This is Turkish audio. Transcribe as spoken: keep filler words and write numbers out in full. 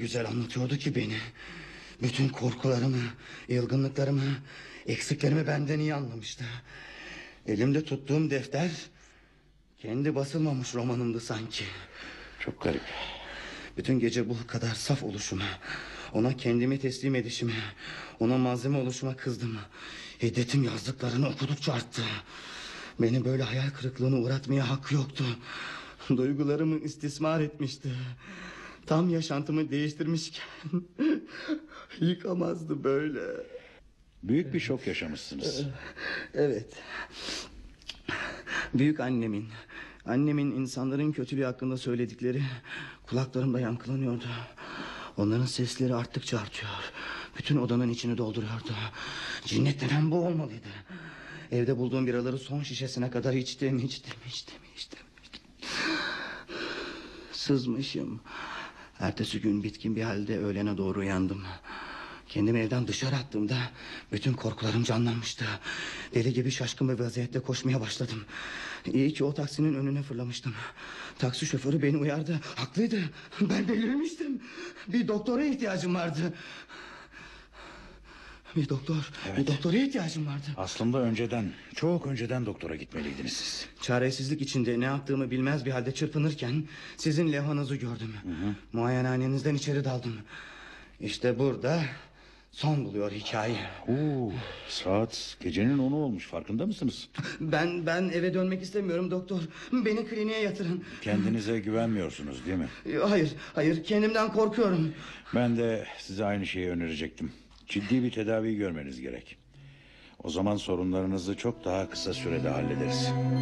güzel anlatıyordu ki beni. Bütün korkularımı, yılgınlıklarımı, eksiklerimi benden iyi anlamıştı. Elimde tuttuğum defter kendi basılmamış romanımdı sanki. Çok garip. Bütün gece bu kadar saf oluşuma, ona kendimi teslim edişime, ona malzeme oluşuma kızdım. Hiddetim yazdıklarını okudukça arttı. Beni böyle hayal kırıklığına uğratmaya hakkı yoktu. Duygularımı istismar etmişti. Tam yaşantımı değiştirmişken yıkamazdı böyle. Büyük bir şok yaşamışsınız. Evet. Büyük annemin, annemin insanların kötülüğü hakkında söyledikleri kulaklarımda yankılanıyordu. Onların sesleri arttıkça artıyor. Bütün odanın içini dolduruyordu. Cinnet denen bu olmalıydı. Evde bulduğum biraları son şişesine kadar içtim, içtim, içtim, içtim. Sızmışım. Ertesi gün bitkin bir halde öğlene doğru uyandım. Kendimi evden dışarı attığımda bütün korkularım canlanmıştı. Deli gibi şaşkın bir vaziyette koşmaya başladım. İyi ki o taksinin önüne fırlamıştım. Taksi şoförü beni uyardı. Haklıydı. Ben delirmiştim. Bir doktora ihtiyacım vardı. Bir doktor, Evet. bir doktora ihtiyacım vardı. Aslında önceden, çok önceden doktora gitmeliydiniz siz. Çaresizlik içinde ne yaptığımı bilmez bir halde çırpınırken sizin levhanızı gördüm. Hı hı. Muayenehanenizden içeri daldım. İşte burada son buluyor hikaye. Oo, saat gecenin onu olmuş, farkında mısınız? Ben ben eve dönmek istemiyorum doktor. Beni kliniğe yatırın. Kendinize güvenmiyorsunuz değil mi? Hayır, hayır kendimden korkuyorum. Ben de size aynı şeyi önerecektim. Ciddi bir tedavi görmeniz gerek. O zaman sorunlarınızı çok daha kısa sürede hallederiz.